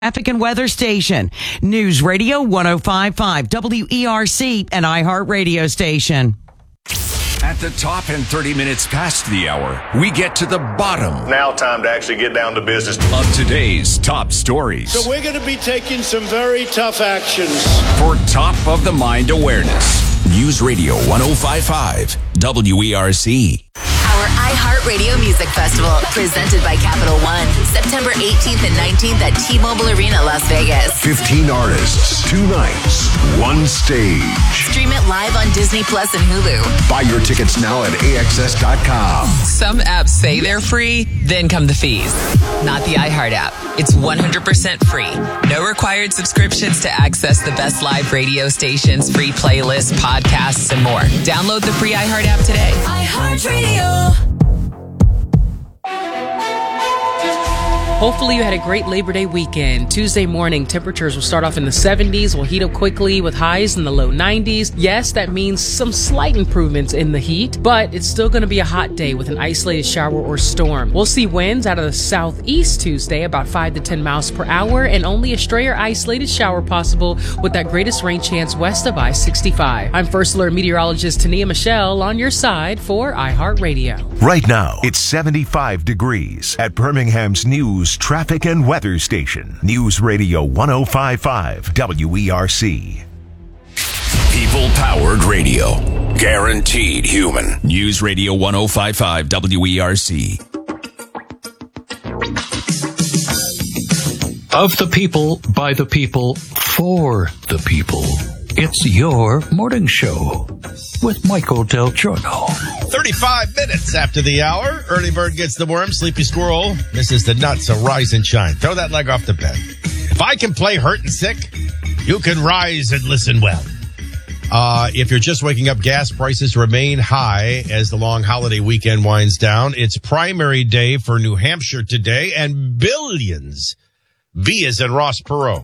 Traffic and weather station. News Radio 105.5, WERC, and iHeart Radio station. At the top and 30 minutes past the hour, we get to the bottom. Now time to actually get down to business. Of today's top stories. So we're going to be taking some very tough actions. For top of the mind awareness. News Radio 105.5, WERC. Our iHeartRadio Music Festival, presented by Capital One, September 18th and 19th at T-Mobile Arena, Las Vegas. 15 artists, 2 nights, 1 stage. Stream it live on Disney Plus and Hulu. Buy your tickets now at AXS.com. Some apps say they're free, then come the fees. Not the iHeart app. It's 100% free. No required subscriptions to access the best live radio stations, free playlists, podcasts, and more. Download the free iHeart app today. iHeartRadio. Hopefully you had a great Labor Day weekend. Tuesday morning, temperatures will start off in the 70s, will heat up quickly with highs in the low 90s. Yes, that means some slight improvements in the heat, but it's still going to be a hot day with an isolated shower or storm. We'll see winds out of the southeast Tuesday, about 5 to 10 miles per hour, and only a stray or isolated shower possible with that greatest rain chance west of I-65. I'm First Alert meteorologist Tania Michelle on your side for iHeartRadio. Right now, it's 75 degrees at Birmingham's News, Traffic and Weather Station. News Radio 105.5 WERC. People-powered radio. Guaranteed human. News Radio 105.5 WERC. Of the people, by the people, for the people. It's your morning show with Michael Del Giorno. 35 minutes after the hour. Early bird gets the worm. Sleepy squirrel misses the nuts. So rise and shine. Throw that leg off the bed. If I can play hurt and sick, you can rise and listen well. If you're just waking up, gas prices remain high as the long holiday weekend winds down. It's primary day for New Hampshire today, and billions. B as in Ross Perot.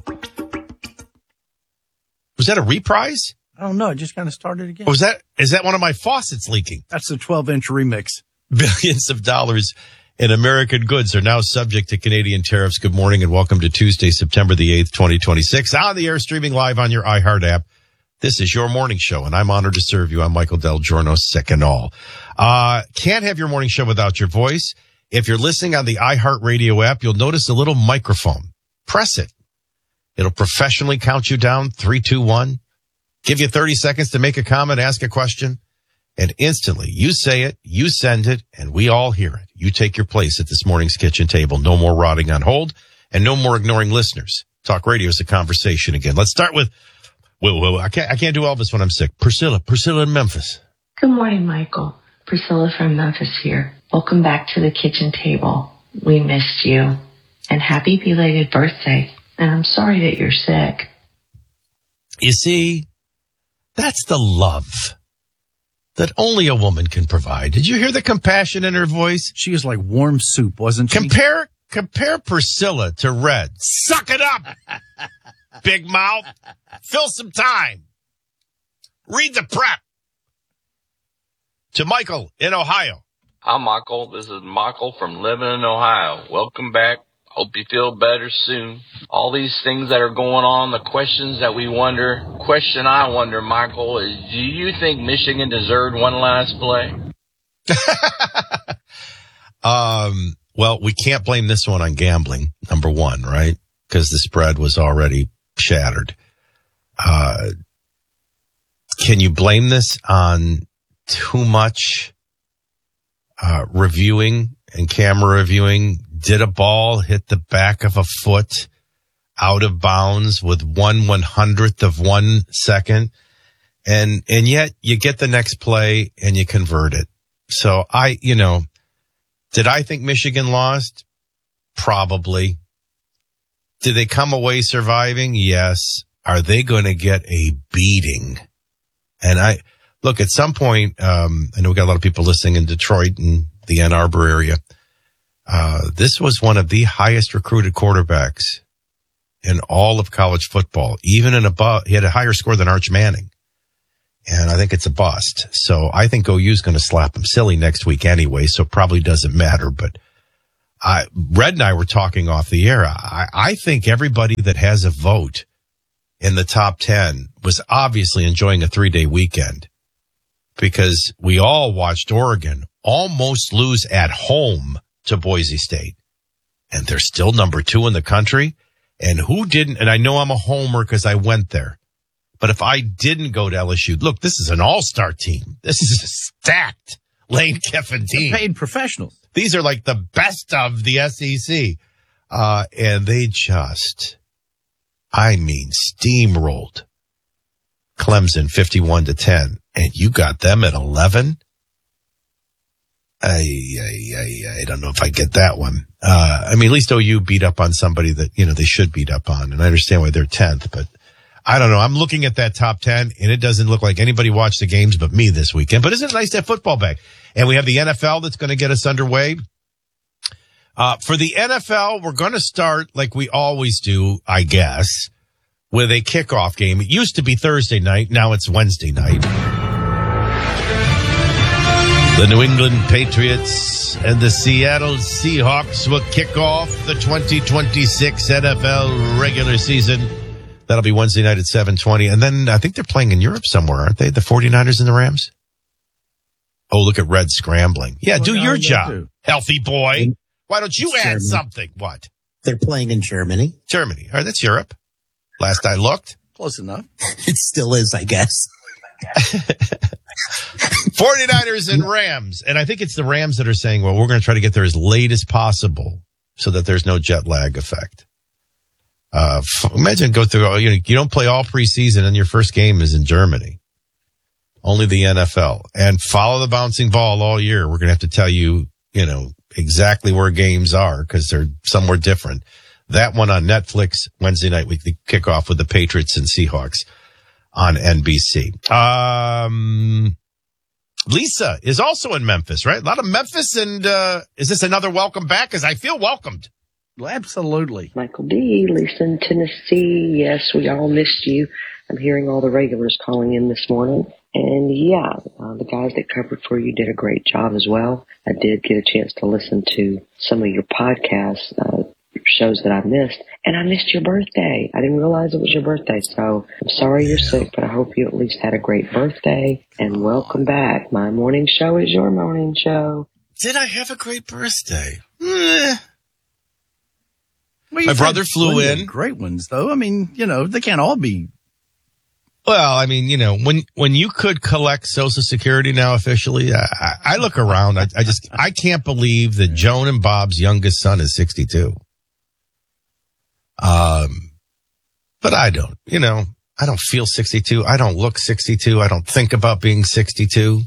Was that a reprise? I don't know. It just kind of started again. Is that one of my faucets leaking? That's the 12-inch remix. Billions of dollars in American goods are now subject to Canadian tariffs. Good morning and welcome to Tuesday, September the 8th, 2026. On the air, streaming live on your iHeart app. This is your morning show, and I'm honored to serve you. I'm Michael Del Giorno, sick and all. Can't have your morning show without your voice. If you're listening on the iHeart Radio app, you'll notice a little microphone. Press it. It'll professionally count you down, 3, 2, 1. Give you 30 seconds to make a comment, ask a question, and instantly you say it, you send it, and we all hear it. You take your place at this morning's kitchen table. No more rotting on hold, and no more ignoring listeners. Talk radio is a conversation again. Let's start with, I can't do Elvis when I'm sick. Priscilla in Memphis. Good morning, Michael. Priscilla from Memphis here. Welcome back to the kitchen table. We missed you, and happy belated birthday. And I'm sorry that you're sick. You see, that's the love that only a woman can provide. Did you hear the compassion in her voice? She was like warm soup, wasn't she? Compare Priscilla to Red. Suck it up, big mouth. Fill some time. Read the prep. To Michael in Ohio. Hi, Michael. This is Michael from Lebanon, Ohio. Welcome back. Hope you feel better soon. All these things that are going on, the questions that we wonder. Question I wonder, Michael, is do you think Michigan deserved one last play? Well, we can't blame this one on gambling, number one, right? Because the spread was already shattered. Can you blame this on too much reviewing and camera reviewing? Did a ball hit the back of a foot out of bounds with 1/100th of 1 second? And yet you get the next play and you convert it. So did I think Michigan lost? Probably. Did they come away surviving? Yes. Are they going to get a beating? And look, at some point, I know we got a lot of people listening in Detroit and the Ann Arbor area. This was one of the highest recruited quarterbacks in all of college football, even he had a higher score than Arch Manning. And I think it's a bust. So I think OU's going to slap him silly next week anyway, so it probably doesn't matter. But Red and I were talking off the air. I think everybody that has a vote in the top 10 was obviously enjoying a 3-day weekend, because we all watched Oregon almost lose at home to Boise State. And they're still number 2 in the country. And who didn't? And I know I'm a homer because I went there. But if I didn't go to LSU, look, this is an all-star team. This is a stacked Lane Kiffin team. They're paid professionals. These are like the best of the SEC. And they just, steamrolled Clemson 51-10. And you got them at 11? I don't know if I get that one. At least OU beat up on somebody that, they should beat up on. And I understand why they're 10th, but I don't know. I'm looking at that top 10 and it doesn't look like anybody watched the games but me this weekend. But isn't it nice to have football back? And we have the NFL that's going to get us underway. For the NFL, we're going to start like we always do, I guess, with a kickoff game. It used to be Thursday night. Now it's Wednesday night. The New England Patriots and the Seattle Seahawks will kick off the 2026 NFL regular season. That'll be Wednesday night at 7:20. And then I think they're playing in Europe somewhere, aren't they? The 49ers and the Rams? Oh, look at Red scrambling. Yeah, do your job, healthy boy. Why don't you add something? What? They're playing in Germany. Germany. All right, that's Europe. Last I looked. Close enough. It still is, I guess. 49ers and Rams. And I think it's the Rams that are saying, well, we're going to try to get there as late as possible so that there's no jet lag effect. Imagine go through, you don't play all preseason and your first game is in Germany. Only the NFL. And follow the bouncing ball all year. We're going to have to tell you, exactly where games are because they're somewhere different. That one on Netflix, Wednesday night weekly kickoff with the Patriots and Seahawks on NBC. Lisa is also in Memphis, right? A lot of Memphis. And is this another welcome back? Because I feel welcomed. Well, absolutely. Michael D., Lisa in Tennessee. Yes, we all missed you. I'm hearing all the regulars calling in this morning. And yeah, the guys that covered for you did a great job as well. I did get a chance to listen to some of your podcasts, shows that I missed. And I missed your birthday. I didn't realize it was your birthday. So I'm sorry you're sick, but I hope you at least had a great birthday. And welcome back. My morning show is your morning show. Did I have a great birthday? My brother flew in. Great ones, though. They can't all be. Well, when you could collect Social Security now officially, I look around. I can't believe that Joan and Bob's youngest son is 62. But I don't, I don't feel 62. I don't look 62. I don't think about being 62.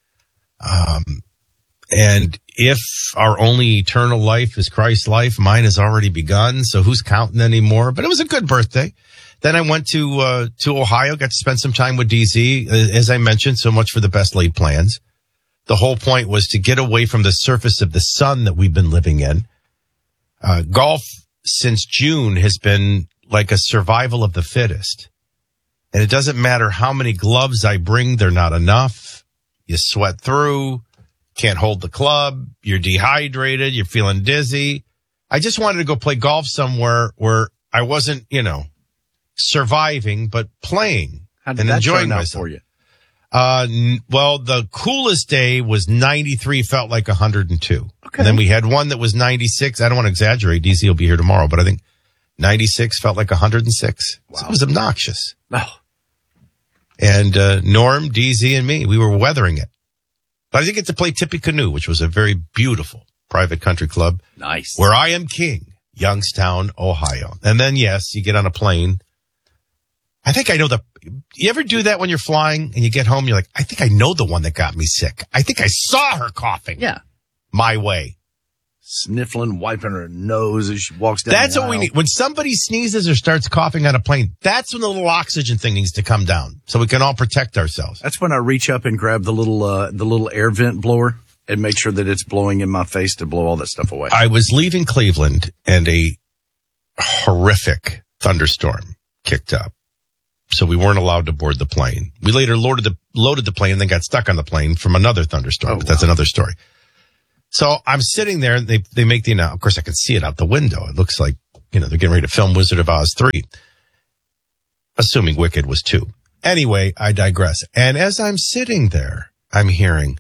And if our only eternal life is Christ's life, mine has already begun. So who's counting anymore? But it was a good birthday. Then I went to Ohio, got to spend some time with DZ. As I mentioned, so much for the best laid plans. The whole point was to get away from the surface of the sun that we've been living in. Golf since June has been like a survival of the fittest. And it doesn't matter how many gloves I bring, they're not enough. You sweat through, can't hold the club, you're dehydrated, you're feeling dizzy. I just wanted to go play golf somewhere where I wasn't, surviving, but playing and enjoying myself. For you? Well, the coolest day was 93, felt like 102. Okay. And then we had one that was 96. I don't want to exaggerate. DC will be here tomorrow, but I think 96 felt like 106. Wow. So it was obnoxious. Oh. And Norm, DZ, and me, we were weathering it. But I did get to play Tippecanoe, which was a very beautiful private country club. Nice. Where I am king, Youngstown, Ohio. And then, yes, you get on a plane. I think I know you ever do that when you're flying and you get home, you're like, I think I know the one that got me sick. I think I saw her coughing. Yeah. My way. Sniffling, wiping her nose as she walks down That's the what aisle. we need. When somebody sneezes or starts coughing on a plane, that's when the little oxygen thing needs to come down so we can all protect ourselves. That's when I reach up and grab the little air vent blower and make sure that it's blowing in my face to blow all that stuff away. I was leaving Cleveland and a horrific thunderstorm kicked up. So we weren't allowed to board the plane. We later loaded the plane and then got stuck on the plane from another thunderstorm, but that's another story. So I'm sitting there and they make the announcement. Of course, I can see it out the window. It looks like, they're getting ready to film Wizard of Oz 3. Assuming Wicked was 2. Anyway, I digress. And as I'm sitting there, I'm hearing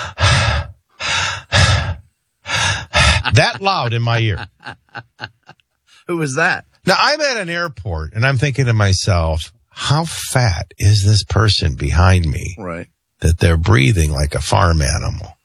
that loud in my ear. Who was that? Now, I'm at an airport, and I'm thinking to myself, how fat is this person behind me? Right. That they're breathing like a farm animal.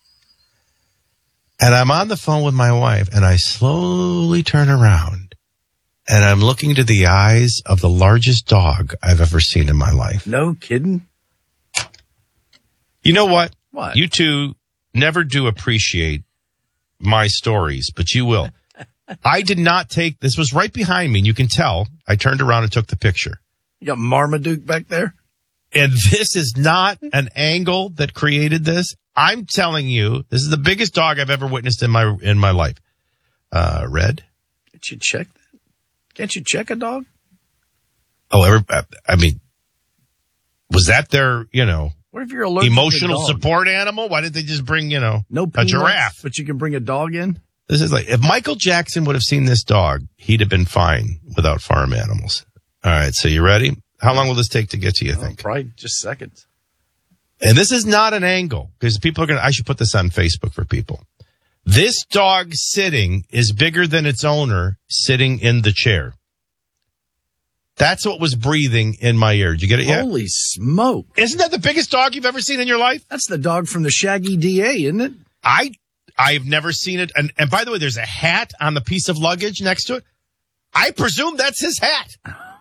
And I'm on the phone with my wife, and I slowly turn around, and I'm looking into the eyes of the largest dog I've ever seen in my life. No kidding? You know what? What? You two never do appreciate my stories, but you will. I did not take, this was right behind me, and you can tell, I turned around and took the picture. You got Marmaduke back there? And this is not an angle that created this. I'm telling you, this is the biggest dog I've ever witnessed in my life. Red? Can't you check that? Can't you check a dog? Oh, was that their, What if you're allergic emotional to support animal? Why did they just bring, no a giraffe? But you can bring a dog in? This is like, if Michael Jackson would have seen this dog, he'd have been fine without farm animals. All right, so you ready? How long will this take to get to, you think? Probably just seconds. And this is not an angle, because people are I should put this on Facebook for people. This dog sitting is bigger than its owner sitting in the chair. That's what was breathing in my ear. Did you get it yet? Holy smoke. Isn't that the biggest dog you've ever seen in your life? That's the dog from the Shaggy DA, isn't it? I've never seen it. And by the way, there's a hat on the piece of luggage next to it. I presume that's his hat.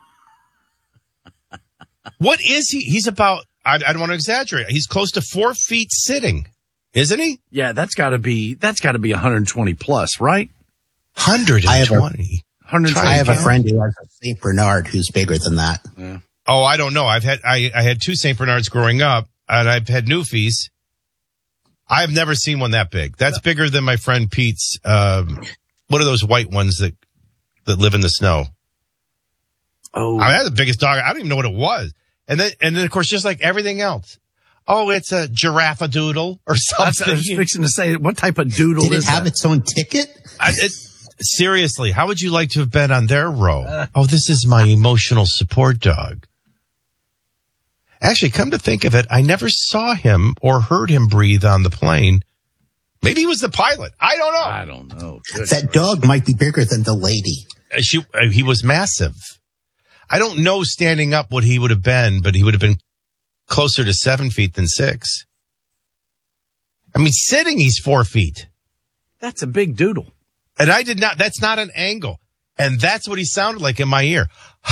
What is he? He's about, I don't want to exaggerate. He's close to 4 feet sitting, isn't he? Yeah, that's gotta be 120 plus, right? 120. I have a friend who has a St. Bernard who's bigger than that. Yeah. Oh, I don't know. I had 2 St. Bernards growing up, and I've had Newfies. I've never seen one that big. That's bigger than my friend Pete's, what are those white ones that live in the snow? Oh. I had the biggest dog. I don't even know what it was. And then of course, just like everything else. Oh, it's a giraffe-a-doodle or something. I was fixing to say, what type of doodle Did it have its own ticket? Seriously, how would you like to have been on their row? Oh, this is my emotional support dog. Actually, come to think of it, I never saw him or heard him breathe on the plane. Maybe he was the pilot. I don't know. That dog might be bigger than the lady. He was massive. I don't know standing up what he would have been, but he would have been closer to 7 feet than 6. I mean, sitting, he's 4 feet. That's a big doodle. And that's not an angle. And that's what he sounded like in my ear.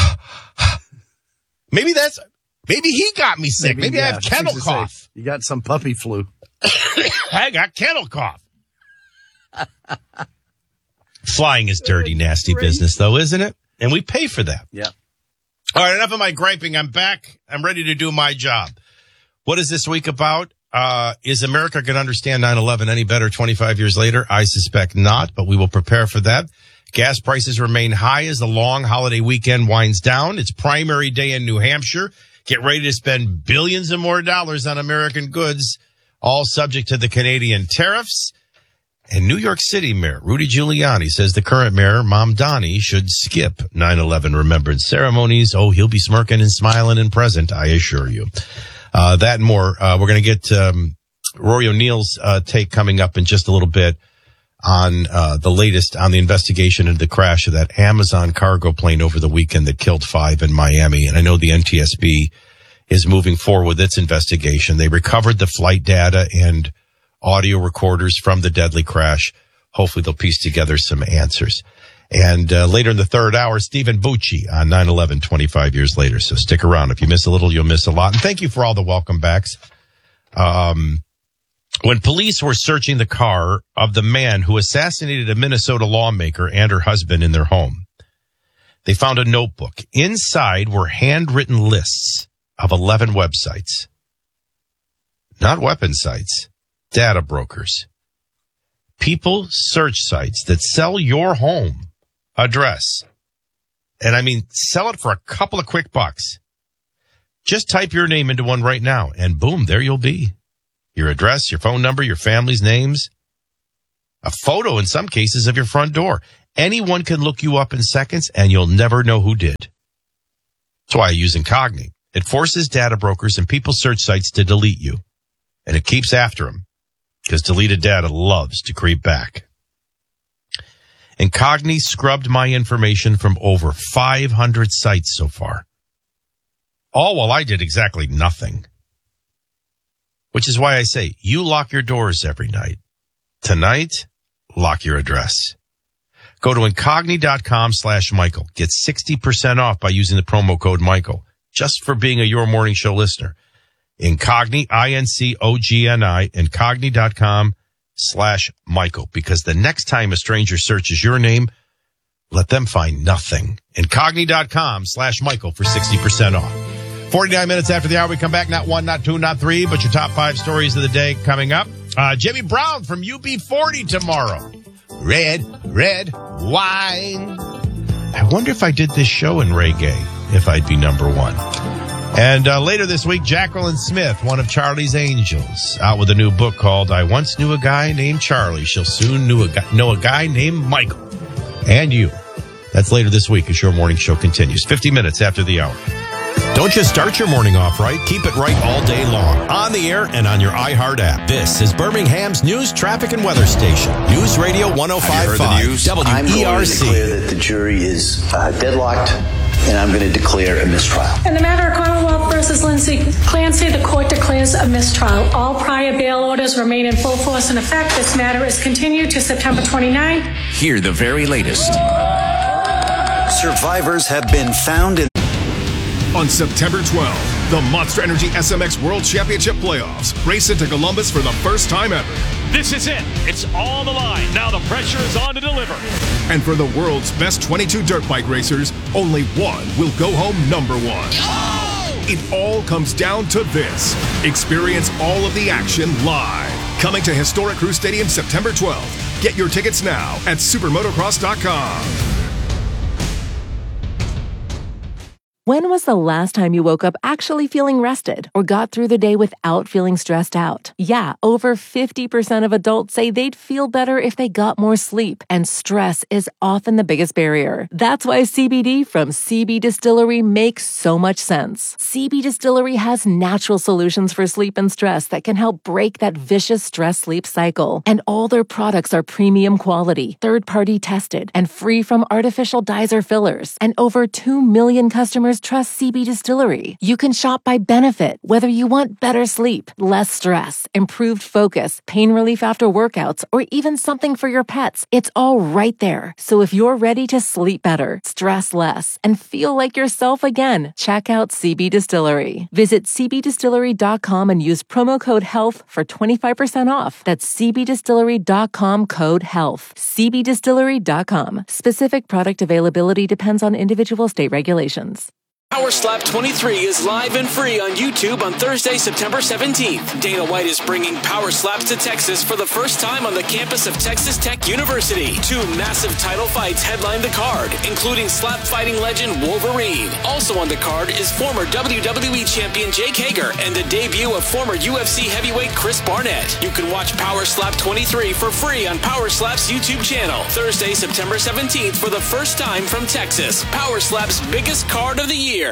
Maybe he got me sick. Maybe I have kennel cough. You got some puppy flu. I got kennel cough. Flying is dirty, nasty business, though, isn't it? And we pay for that. Yeah. All right, enough of my griping. I'm back. I'm ready to do my job. What is this week about? Is America going to understand 9/11 any better 25 years later? I suspect not, but we will prepare for that. Gas prices remain high as the long holiday weekend winds down. It's primary day in New Hampshire. Get ready to spend billions and more dollars on American goods, all subject to the Canadian tariffs. And New York City Mayor Rudy Giuliani says the current mayor, Mamdani, should skip 9/11 remembrance ceremonies. Oh, he'll be smirking and smiling and present, I assure you. That and more. We're going to get Rory O'Neill's take coming up in just a little bit on the latest on the investigation into the crash of that Amazon cargo plane over the weekend that killed 5 in Miami. And I know the NTSB is moving forward with its investigation. They recovered the flight data and audio recorders from the deadly crash. Hopefully they'll piece together some answers. And later in the third hour, Stephen Bucci on 9/11, 25 years later. So stick around. If you miss a little, you'll miss a lot. And thank you for all the welcome backs. When police were searching the car of the man who assassinated a Minnesota lawmaker and her husband in their home, they found a notebook. Inside were handwritten lists of 11 websites. Not weapon sites. Data brokers, people search sites that sell your home address. And I mean, sell it for a couple of quick bucks. Just type your name into one right now and boom, there you'll be. Your address, your phone number, your family's names. a photo in some cases of your front door. Anyone can look you up in seconds, and you'll never know who did. That's why I use Incogni. It forces data brokers and people search sites to delete you, and it keeps after them because deleted data loves to creep back. Incogni scrubbed my information from over 500 sites so far. All while I did exactly nothing. Which is why I say, you lock your doors every night. Tonight, lock your address. Go to Incogni.com/Michael. Get 60% off by using the promo code Michael, just for being a Your Morning Show listener. Incogni, INCOGNI, Incogni.com/Michael. Because the next time a stranger searches your name, let them find nothing. Incogni.com/Michael for 60% off. 49 minutes after the hour, we come back. Not one, not two, not three, but your top 5 stories of the day coming up. Jimmy Brown from UB40 tomorrow. Red wine. I wonder if I did this show in reggae, if I'd be number 1. And later this week, Jacqueline Smith, one of Charlie's Angels, out with a new book called I Once Knew a Guy Named Charlie. She'll soon know a guy named Michael. And you. That's later this week as your morning show continues. 50 minutes after the hour. Don't just start your morning off right. Keep it right all day long. On the air and on your iHeart app. This is Birmingham's news, traffic, and weather station. News Radio 105.5 WERC. I'm going to declare that the jury is deadlocked, and I'm going to declare a mistrial. In the matter of Commonwealth versus Lindsay Clancy, the court declares a mistrial. All prior bail orders remain in full force and effect. This matter is continued to September 29th. Hear the very latest. Survivors have been found in... On September 12th, the Monster Energy SMX World Championship Playoffs race into Columbus for the first time ever. This is it. It's on the line. Now the pressure is on to deliver. And for the world's best 22 dirt bike racers, only one will go home number 1. Oh! It all comes down to this. Experience all of the action live. Coming to Historic Crew Stadium September 12th. Get your tickets now at supermotocross.com. When was the last time you woke up actually feeling rested or got through the day without feeling stressed out? Yeah, over 50% of adults say they'd feel better if they got more sleep, and stress is often the biggest barrier. That's why CBD from CB Distillery makes so much sense. CB Distillery has natural solutions for sleep and stress that can help break that vicious stress-sleep cycle. And all their products are premium quality, third-party tested, and free from artificial dyes or fillers. And over 2 million customers trust CB Distillery. You can shop by benefit, whether you want better sleep, less stress, improved focus, pain relief after workouts, or even something for your pets. It's all right there. So if you're ready to sleep better, stress less, and feel like yourself again, check out CB Distillery. Visit cbdistillery.com and use promo code HEALTH for 25% off. That's cbdistillery.com code HEALTH. cbdistillery.com. Specific product availability depends on individual state regulations. Power Slap 23 is live and free on YouTube on Thursday, September 17th. Dana White is bringing Power Slaps to Texas for the first time on the campus of Texas Tech University. 2 massive title fights headline the card, including slap fighting legend Wolverine. Also on the card is former WWE champion Jake Hager and the debut of former UFC heavyweight Chris Barnett. You can watch Power Slap 23 for free on Power Slap's YouTube channel. Thursday, September 17th for the first time from Texas. Power Slap's biggest card of the year.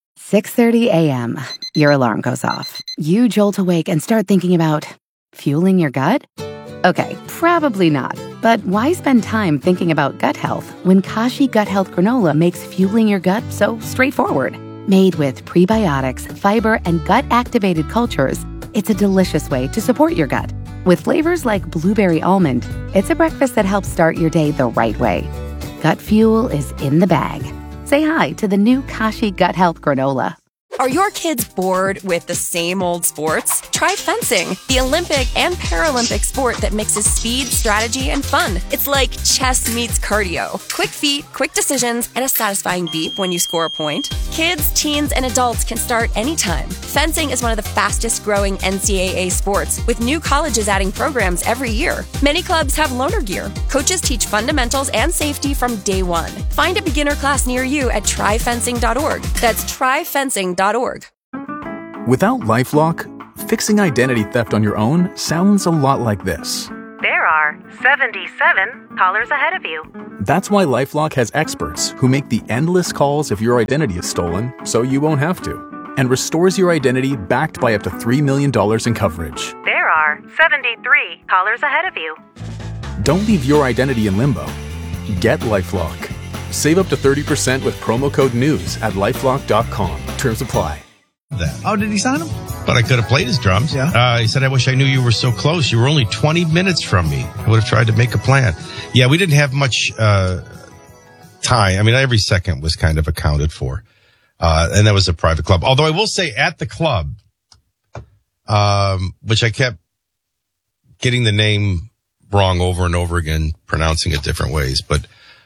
6:30 a.m. Your alarm goes off. You jolt awake and start thinking about fueling your gut? Okay, probably not. But why spend time thinking about gut health when Kashi Gut Health Granola makes fueling your gut so straightforward? Made with prebiotics, fiber, and gut-activated cultures, it's a delicious way to support your gut. With flavors like blueberry almond, it's a breakfast that helps start your day the right way. Gut fuel is in the bag. Say hi to the new Kashi Gut Health Granola. Are your kids bored with the same old sports? Try fencing, the Olympic and Paralympic sport that mixes speed, strategy, and fun. It's like chess meets cardio. Quick feet, quick decisions, and a satisfying beep when you score a point. Kids, teens, and adults can start anytime. Fencing is one of the fastest growing NCAA sports, with new colleges adding programs every year. Many clubs have loaner gear. Coaches teach fundamentals and safety from day one. Find a beginner class near you at tryfencing.org. That's tryfencing.org. Without LifeLock, fixing identity theft on your own sounds a lot like this. There are 77 callers ahead of you. That's why LifeLock has experts who make the endless calls if your identity is stolen, so you won't have to, and restores your identity backed by up to $3 million in coverage. There are 73 callers ahead of you. Don't leave your identity in limbo. Get LifeLock. Save up to 30% with promo code NEWS at LifeLock.com. Terms apply. Oh, did he sign him? But I could have played his drums. Yeah. He said, I wish I knew you were so close. You were only 20 minutes from me. I would have tried to make a plan. Yeah, we didn't have much time. I mean, every second was kind of accounted for. And that was a private club. Although I will say at the club, which I kept getting the name wrong over and over again, pronouncing it different ways. But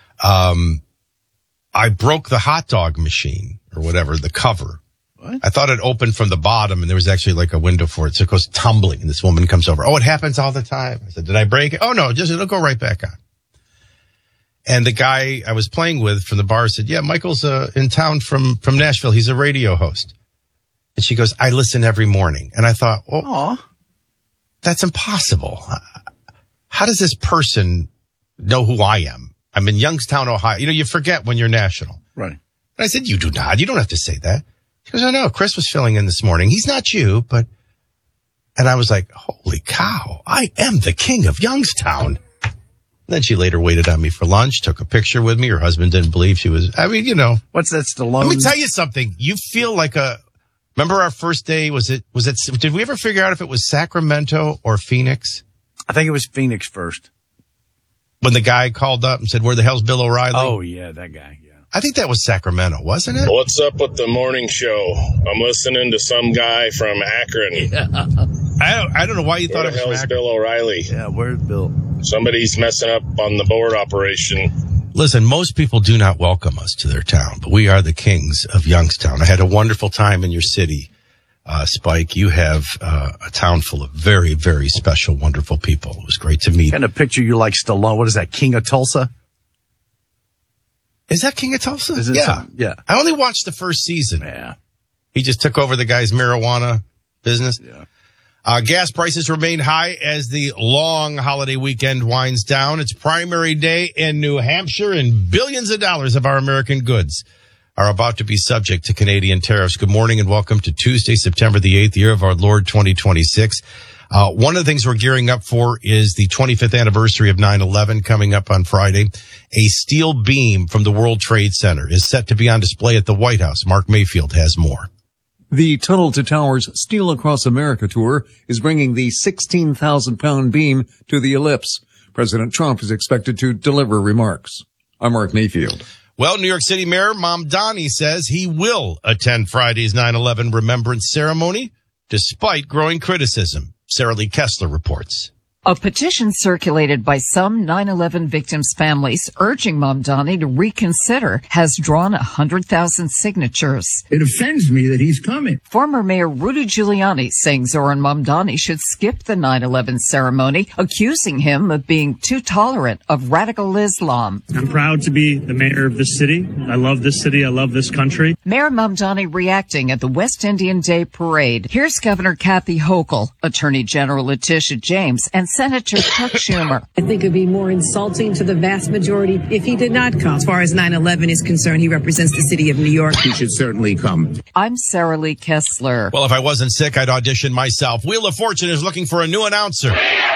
I broke the hot dog machine or whatever, the cover. What? I thought it opened from the bottom and there was actually like a window for it. So it goes tumbling and this woman comes over. Oh, it happens all the time. I said, did I break it? Oh, no, it'll go right back on. And the guy I was playing with from the bar said, yeah, Michael's in town from Nashville. He's a radio host. And she goes, I listen every morning. And I thought, well, that's impossible. How does this person know who I am? I'm in Youngstown, Ohio. You know, you forget when you're national. Right. And I said, you do not. You don't have to say that. She goes, I know. Chris was filling in this morning. He's not you, but... And I was like, holy cow, I am the king of Youngstown. Then she later waited on me for lunch, took a picture with me. Her husband didn't believe she was... I mean, you know. What's that, Stallone? Let me tell you something. You feel like a... Remember our first day? Did we ever figure out if it was Sacramento or Phoenix? I think it was Phoenix first. When the guy called up and said, where the hell's Bill O'Reilly? Oh, yeah, that guy. Yeah. I think that was Sacramento, wasn't it? What's up with the morning show? I'm listening to some guy from Akron. Yeah. I don't know why you thought it was Akron. Bill O'Reilly? Yeah, where's Bill? Somebody's messing up on the board operation. Listen, most people do not welcome us to their town, but we are the kings of Youngstown. I had a wonderful time in your city, Spike. You have a town full of very, very special, wonderful people. It was great to meet. Kind of picture you like Stallone. What is that, King of Tulsa? Is that King of Tulsa? Yeah. Yeah. I only watched the first season. Yeah. He just took over the guy's marijuana business. Yeah. Gas prices remain high as the long holiday weekend winds down. It's primary day in New Hampshire, and billions of dollars of our American goods are about to be subject to Canadian tariffs. Good morning and welcome to Tuesday, September the 8th, year of our Lord 2026. One of the things we're gearing up for is the 25th anniversary of 9/11 coming up on Friday. A steel beam from the World Trade Center is set to be on display at the White House. Mark Mayfield has more. The Tunnel to Towers Steel Across America tour is bringing the 16,000-pound beam to the ellipse. President Trump is expected to deliver remarks. I'm Mark Mayfield. Well, New York City Mayor Mamdani says he will attend Friday's 9/11 remembrance ceremony despite growing criticism. Sarah Lee Kessler reports. A petition circulated by some 9/11 victims' families urging Mamdani to reconsider has drawn 100,000 signatures. It offends me that he's coming. Former Mayor Rudy Giuliani saying Zoran Mamdani should skip the 9/11 ceremony, accusing him of being too tolerant of radical Islam. I'm proud to be the mayor of this city. I love this city. I love this country. Mayor Mamdani reacting at the West Indian Day Parade. Here's Governor Kathy Hochul, Attorney General Letitia James, and Senator Chuck Schumer. I think it would be more insulting to the vast majority if he did not come. As far as 9/11 is concerned, he represents the city of New York. He should certainly come. I'm Sarah Lee Kessler. Well, if I wasn't sick, I'd audition myself. Wheel of Fortune is looking for a new announcer.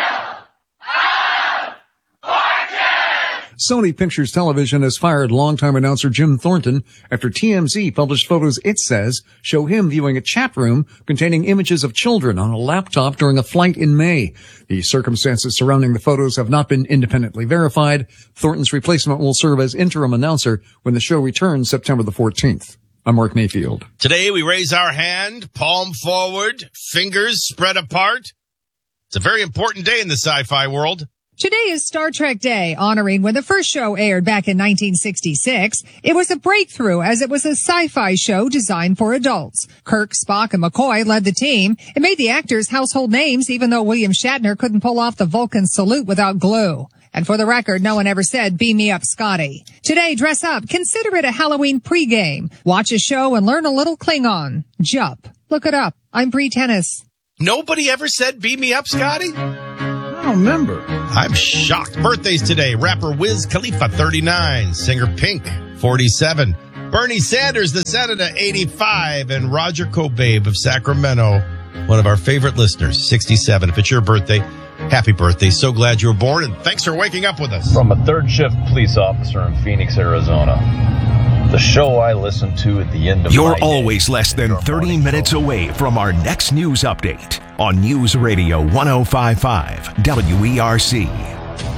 Sony Pictures Television has fired longtime announcer Jim Thornton after TMZ published photos it says show him viewing a chat room containing images of children on a laptop during a flight in May. The circumstances surrounding the photos have not been independently verified. Thornton's replacement will serve as interim announcer when the show returns September the 14th. I'm Mark Mayfield. Today we raise our hand, palm forward, fingers spread apart. It's a very important day in the sci-fi world. Today is Star Trek Day, honoring when the first show aired back in 1966. It was a breakthrough as it was a sci-fi show designed for adults. Kirk, Spock, and McCoy led the team. It made the actors household names, even though William Shatner couldn't pull off the Vulcan salute without glue. And for the record, no one ever said, "Beam me up, Scotty." Today, dress up. Consider it a Halloween pregame. Watch a show and learn a little Klingon. Jup. Look it up. I'm Bree Tennis. Nobody ever said, "Beam me up, Scotty"? don't remember. I'm shocked. Birthdays today. Rapper Wiz Khalifa, 39. Singer Pink, 47. Bernie Sanders, the Senator, 85. And Roger Cobabe of Sacramento, one of our favorite listeners, 67. If it's your birthday, happy birthday. So glad you were born, and thanks for waking up with us. From a third shift police officer in Phoenix, Arizona, the show I listen to at the end of You're my day. always less than 30 minutes away from our next news update on News Radio 1055 WERC.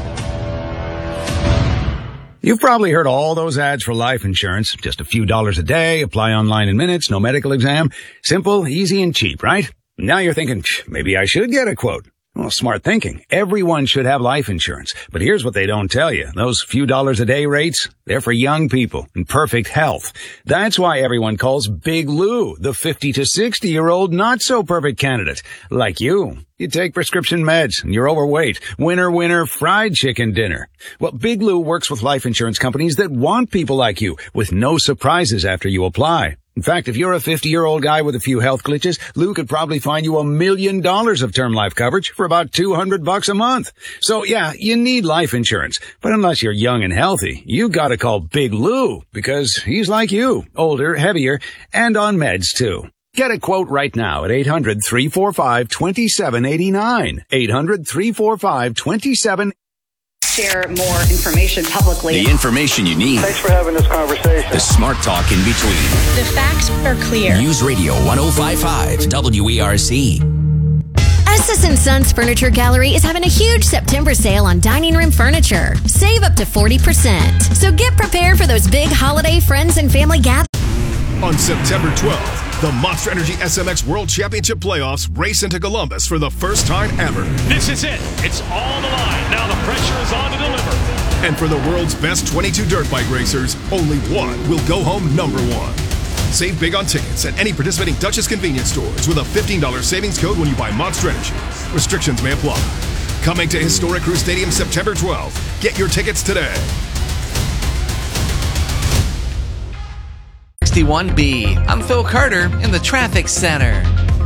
You've probably heard all those ads for life insurance. Just a few dollars a day, apply online in minutes, no medical exam. Simple, easy, and cheap, right? Now you're thinking, maybe I should get a quote. Well, smart thinking. Everyone should have life insurance. But here's what they don't tell you. Those few dollars a day rates, they're for young people in perfect health. That's why everyone calls Big Lou the 50 to 60-year-old not-so-perfect candidate. Like you. You take prescription meds and you're overweight. Winner, winner, fried chicken dinner. Well, Big Lou works with life insurance companies that want people like you with no surprises after you apply. In fact, if you're a 50-year-old guy with a few health glitches, Lou could probably find you $1 million of term life coverage for about $200 a month. So yeah, you need life insurance. But unless you're young and healthy, you gotta call Big Lou because he's like you, older, heavier, and on meds too. Get a quote right now at 800-345-2789. 800-345-2789. Share more information publicly. The information you need. Thanks for having this conversation. The smart talk in between. The facts are clear. News Radio 1055 WERC. Estes & Sons Furniture Gallery is having a huge September sale on dining room furniture. Save up to 40%. So get prepared for those big holiday friends and family gatherings. On September 12th, the Monster Energy SMX World Championship Playoffs race into Columbus for the first time ever. This is it. It's all on the line. Now the pressure is on to deliver. And for the world's best 22 dirt bike racers, only one will go home number one. Save big on tickets at any participating Duchess convenience stores with a $15 savings code when you buy Monster Energy. Restrictions may apply. Coming to Historic Crew Stadium September 12th. Get your tickets today. 61B. I'm Phil Carter in the Traffic Center.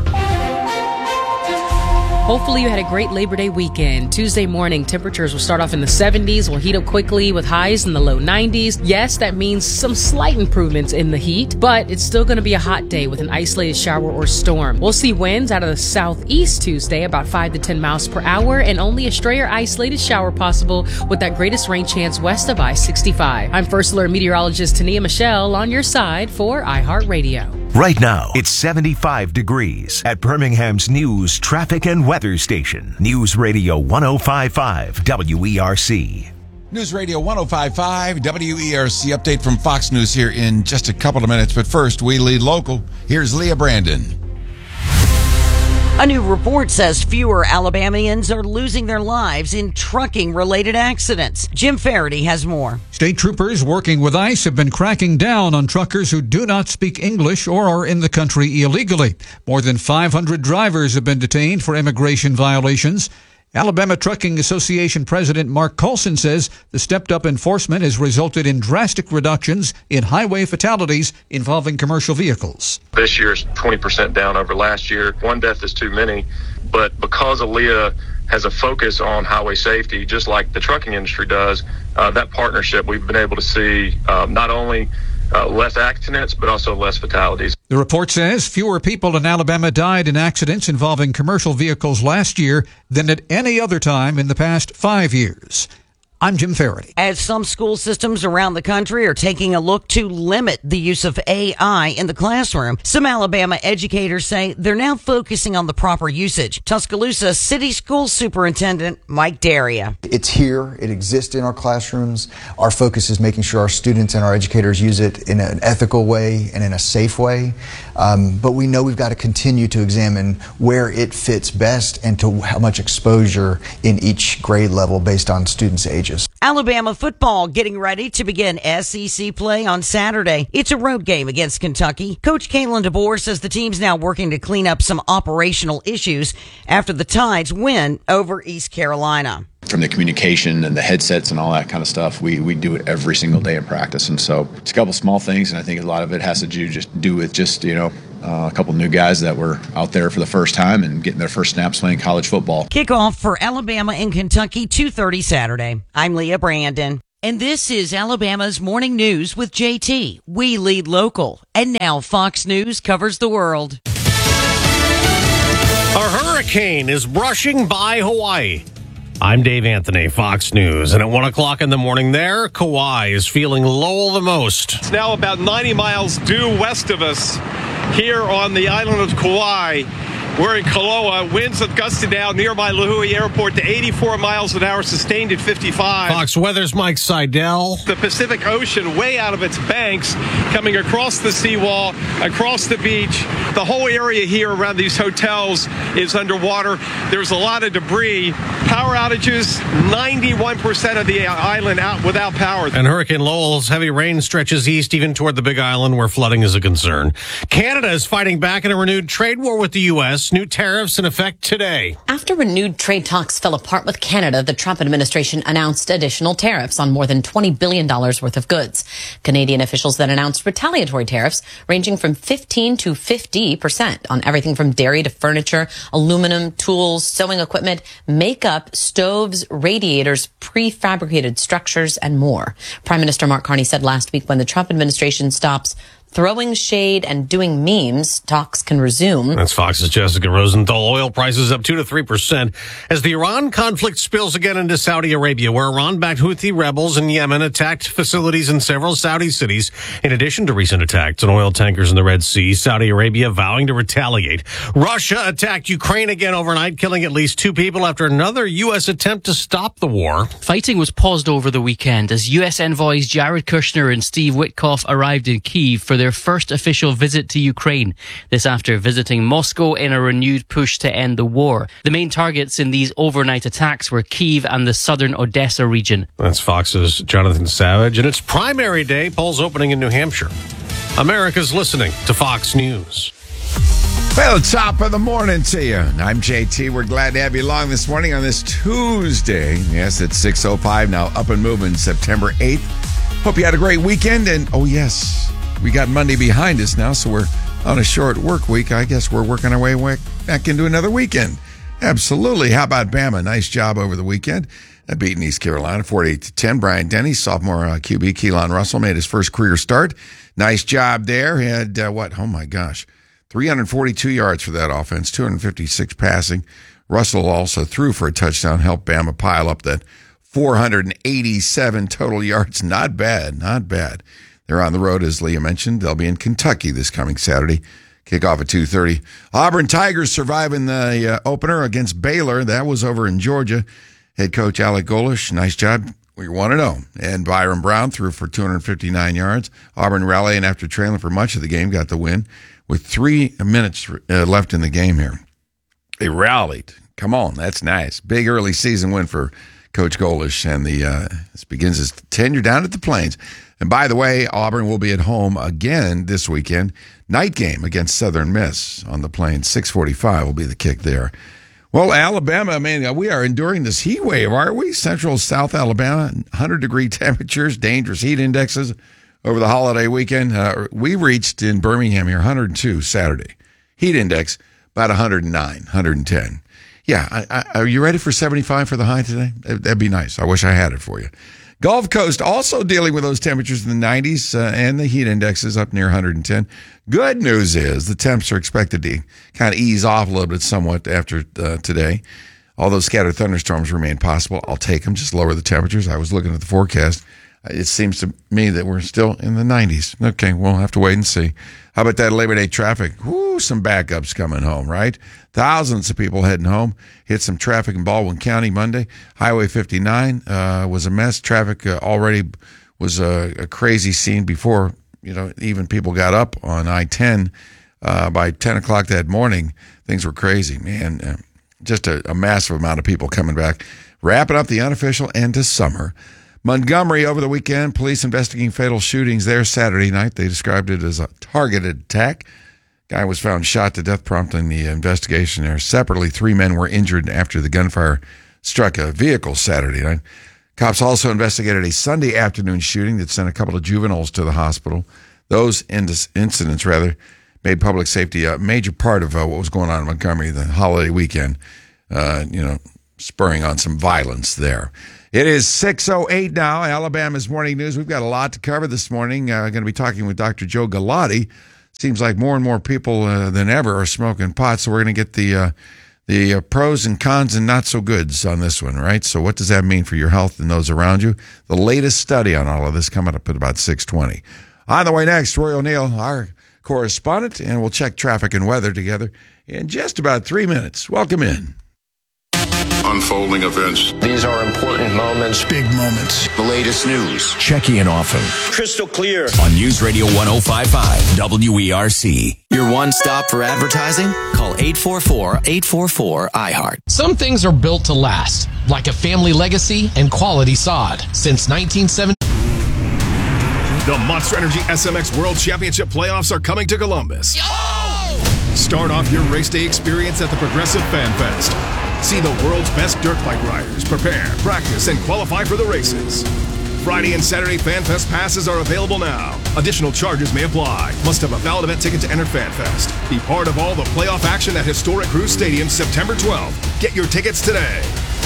Hopefully you had a great Labor Day weekend. Tuesday morning, temperatures will start off in the 70s, will heat up quickly with highs in the low 90s. Yes, that means some slight improvements in the heat, but it's still going to be a hot day with an isolated shower or storm. We'll see winds out of the southeast Tuesday, about 5 to 10 miles per hour, and only a stray or isolated shower possible with that greatest rain chance west of I-65. I'm First Alert meteorologist Tania Michelle on your side for iHeartRadio. Right now, it's 75 degrees at Birmingham's news, traffic, and weather station. News Radio 1055 WERC. News Radio 1055 WERC update from Fox News here in just a couple of minutes. But first, we lead local. Here's Leah Brandon. A new report says fewer Alabamians are losing their lives in trucking-related accidents. Jim Faraday has more. State troopers working with ICE have been cracking down on truckers who do not speak English or are in the country illegally. More than 500 drivers have been detained for immigration violations. Alabama Trucking Association President Mark Coulson says the stepped-up enforcement has resulted in drastic reductions in highway fatalities involving commercial vehicles. This year is 20% down over last year. One death is too many, but because ALEA has a focus on highway safety, just like the trucking industry does, that partnership, we've been able to see not only less accidents, but also less fatalities. The report says fewer people in Alabama died in accidents involving commercial vehicles last year than at any other time in the past 5 years. I'm Jim Faraday. As some school systems around the country are taking a look to limit the use of AI in the classroom, some Alabama educators say they're now focusing on the proper usage. Tuscaloosa City School Superintendent Mike Daria. It's here. It exists in our classrooms. Our focus is making sure our students and our educators use it in an ethical way and in a safe way. But we know we've got to continue to examine where it fits best and to how much exposure in each grade level based on students' ages. Alabama football getting ready to begin SEC play on Saturday. It's a road game against Kentucky. Coach Kalen DeBoer says the team's now working to clean up some operational issues after the Tides win over East Carolina. From the communication and the headsets and all that kind of stuff, we do it every single day in practice. And so it's a couple small things, and I think a lot of it has to do with a couple new guys that were out there for the first time and getting their first snaps playing college football. Kickoff for Alabama and Kentucky, 2:30 Saturday. I'm Leah Brandon. And this is Alabama's Morning News with JT. We lead local. And now Fox News covers the world. A hurricane is brushing by Hawaii. I'm Dave Anthony, Fox News. And at 1 o'clock in the morning there, Kauai is feeling Lowell the most. It's now about 90 miles due west of us here on the island of Kauai. We're in Kaloa. Winds have gusted now nearby Lihue Airport to 84 miles an hour, sustained at 55. Fox Weather's Mike Seidel. The Pacific Ocean way out of its banks, coming across the seawall, across the beach. The whole area here around these hotels is underwater. There's a lot of debris. Power outages, 91% of the island out without power. And Hurricane Lowell's heavy rain stretches east even toward the Big Island, where flooding is a concern. Canada is fighting back in a renewed trade war with the U.S. New tariffs in effect today. After renewed trade talks fell apart with Canada, the Trump administration announced additional tariffs on more than $20 billion worth of goods. Canadian officials then announced retaliatory tariffs ranging from 15 to 50% on everything from dairy to furniture, aluminum, tools, sewing equipment, makeup, stoves, radiators, prefabricated structures, and more. Prime Minister Mark Carney said last week when the Trump administration stops throwing shade and doing memes, talks can resume. That's Fox's Jessica Rosenthal. Oil prices up 2 to 3% as the Iran conflict spills again into Saudi Arabia, where Iran-backed Houthi rebels in Yemen attacked facilities in several Saudi cities. In addition to recent attacks on oil tankers in the Red Sea, Saudi Arabia vowing to retaliate. Russia attacked Ukraine again overnight, killing at least 2 people after another U.S. attempt to stop the war. Fighting was paused over the weekend as U.S. envoys Jared Kushner and Steve Witkoff arrived in Kyiv for their first official visit to Ukraine. This after visiting Moscow in a renewed push to end the war. The main targets in these overnight attacks were Kyiv and the southern Odessa region. That's Fox's Jonathan Savage. And it's primary day, polls opening in New Hampshire. America's listening to Fox News. Well, top of the morning to you. I'm JT. We're glad to have you along this morning on this Tuesday. Yes, it's 6:05 now, up and moving September 8th. Hope you had a great weekend. And, oh, yes, we got Monday behind us now, so we're on a short work week. I guess we're working our way back into another weekend. Absolutely. How about Bama? Nice job over the weekend. Beating East Carolina 48-10. Brian Denny, sophomore QB, Keelan Russell, made his first career start. Nice job there. He had, 342 yards for that offense, 256 passing. Russell also threw for a touchdown, helped Bama pile up that 487 total yards. Not bad, not bad. They're on the road, as Leah mentioned. They'll be in Kentucky this coming Saturday. Kickoff at 2:30. Auburn Tigers surviving the opener against Baylor. That was over in Georgia. Head coach Alec Golish, nice job. We want to know. And Byron Brown threw for 259 yards. Auburn rallying after trailing for much of the game, got the win with 3 minutes left in the game here. They rallied. Come on, that's nice. Big early season win for Coach Golish, and this begins his tenure down at the Plains. And by the way, Auburn will be at home again this weekend. Night game against Southern Miss on the Plains. 6:45 will be the kick there. Well, Alabama, man, we are enduring this heat wave, aren't we? Central South Alabama, 100-degree temperatures, dangerous heat indexes over the holiday weekend. We reached in Birmingham here 102 Saturday. Heat index about 109, 110. Yeah, are you ready for 75 for the high today? That'd be nice. I wish I had it for you. Gulf Coast also dealing with those temperatures in the 90s and the heat index is up near 110. Good news is the temps are expected to kind of ease off a little bit somewhat after today. Although scattered thunderstorms remain possible, I'll take them. Just lower the temperatures. I was looking at the forecast. It seems to me that we're still in the 90s. Okay, we'll have to wait and see. How about that Labor Day traffic? Whoo, some backups coming home, right? Thousands of people heading home. Hit some traffic in Baldwin County Monday. Highway 59 was a mess. Traffic already was a crazy scene before, even people got up on I-10. By 10 o'clock that morning, things were crazy, man. Just a massive amount of people coming back. Wrapping up the unofficial end to summer. Montgomery over the weekend, police investigating fatal shootings there Saturday night. They described it as a targeted attack. Guy was found shot to death, prompting the investigation there. Separately, 3 men were injured after the gunfire struck a vehicle Saturday night. Cops also investigated a Sunday afternoon shooting that sent a couple of juveniles to the hospital. Those incidents, made public safety a major part of what was going on in Montgomery the holiday weekend, spurring on some violence there. It is 6:08 now, Alabama's Morning News. We've got a lot to cover this morning. Going to be talking with Dr. Joe Galati. Seems like more and more people than ever are smoking pot, so we're going to get the pros and cons and not so goods on this one, right? So what does that mean for your health and those around you? The latest study on all of this coming up at about 6:20. On the way next, Roy O'Neill, our correspondent, and we'll check traffic and weather together in just about 3 minutes. Welcome in. Unfolding events. These are important moments. Big moments. The latest news. Checking in often. Crystal clear. On News Radio 105.5 WERC. Your one stop for advertising? Call 844-844-iHeart. Some things are built to last, like a family legacy and quality sod. Since 1970. The Monster Energy SMX World Championship playoffs are coming to Columbus. Yo! Start off your race day experience at the Progressive Fan Fest. See the world's best dirt bike riders prepare, practice, and qualify for the races. Friday and Saturday Fan Fest passes are available now. Additional charges may apply. Must have a valid event ticket to enter Fan Fest. Be part of all the playoff action at historic Cruise Stadium September 12th. Get your tickets today.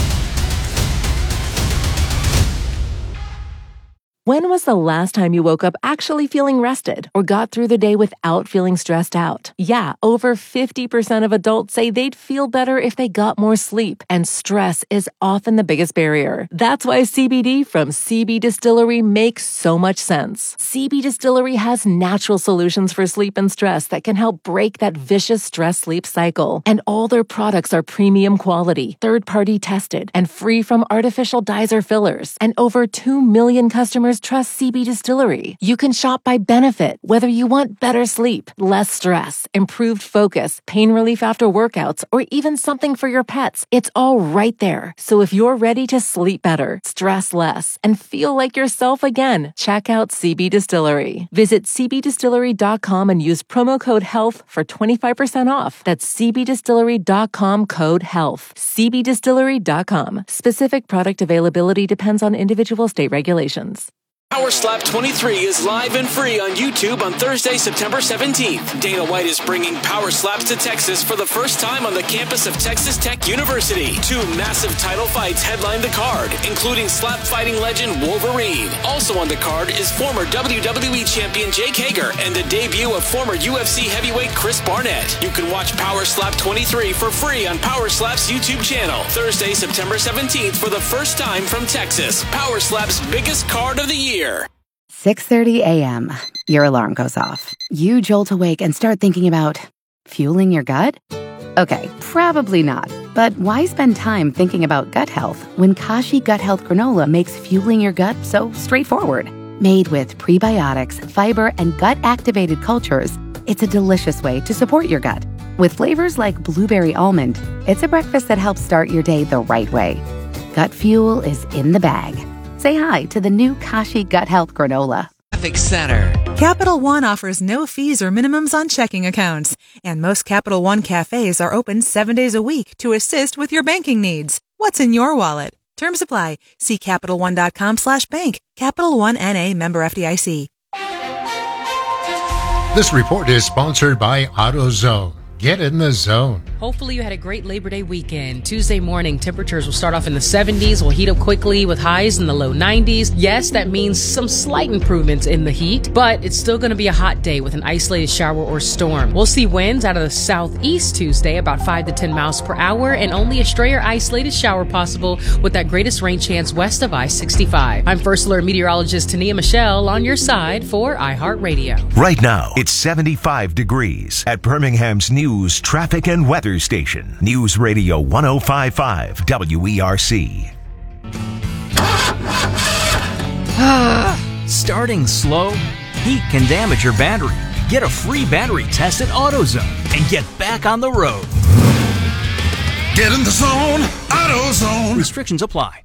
When was the last time you woke up actually feeling rested or got through the day without feeling stressed out? Yeah, over 50% of adults say they'd feel better if they got more sleep, and stress is often the biggest barrier. That's why CBD from CB Distillery makes so much sense. CB Distillery has natural solutions for sleep and stress that can help break that vicious stress-sleep cycle. And all their products are premium quality, third-party tested, and free from artificial dyes or fillers. And over 2 million customers trust CB Distillery. You can shop by benefit, whether you want better sleep, less stress, improved focus, pain relief after workouts, or even something for your pets. It's all right there. So if you're ready to sleep better, stress less, and feel like yourself again, check out CB Distillery. Visit cbdistillery.com and use promo code HEALTH for 25% off. That's cbdistillery.com code HEALTH. cbdistillery.com. Specific product availability depends on individual state regulations. Power Slap 23 is live and free on YouTube on Thursday, September 17th. Dana White is bringing Power Slaps to Texas for the first time on the campus of Texas Tech University. 2 massive title fights headline the card, including slap fighting legend Wolverine. Also on the card is former WWE champion Jake Hager and the debut of former UFC heavyweight Chris Barnett. You can watch Power Slap 23 for free on Power Slap's YouTube channel. Thursday, September 17th for the first time from Texas. Power Slap's biggest card of the year. 6:30 a.m. Your alarm goes off. You jolt awake and start thinking about fueling your gut? Okay, probably not. But why spend time thinking about gut health when Kashi Gut Health Granola makes fueling your gut so straightforward? Made with prebiotics, fiber, and gut-activated cultures, it's a delicious way to support your gut. With flavors like blueberry almond, it's a breakfast that helps start your day the right way. Gut fuel is in the bag. Say hi to the new Kashi Gut Health Granola. Traffic Center. Capital One offers no fees or minimums on checking accounts, and most Capital One cafes are open 7 days a week to assist with your banking needs. What's in your wallet? Terms apply. See CapitalOne.com/bank. Capital One N.A. member FDIC. This report is sponsored by AutoZone. Get in the zone. Hopefully you had a great Labor Day weekend. Tuesday morning, temperatures will start off in the 70s, will heat up quickly with highs in the low 90s. Yes, that means some slight improvements in the heat, but it's still going to be a hot day with an isolated shower or storm. We'll see winds out of the southeast Tuesday, about 5 to 10 miles per hour, and only a stray or isolated shower possible with that greatest rain chance west of I-65. I'm First Alert meteorologist Tania Michelle on your side for iHeartRadio. Right now, it's 75 degrees at Birmingham's News Traffic and Weather Station. News Radio 105.5 WERC. Starting slow? Heat can damage your battery. Get a free battery test at AutoZone and get back on the road. Get in the zone, AutoZone. Restrictions apply.